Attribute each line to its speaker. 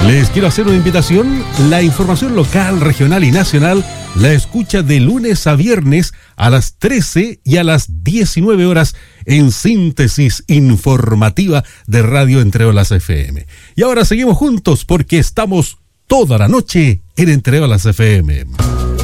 Speaker 1: Les quiero hacer una invitación. La información local, regional y nacional la escucha de lunes a viernes a las 13 y a las 19 horas en Síntesis Informativa de Radio Entre Olas FM. Y ahora seguimos juntos porque estamos toda la noche en Entre Olas FM.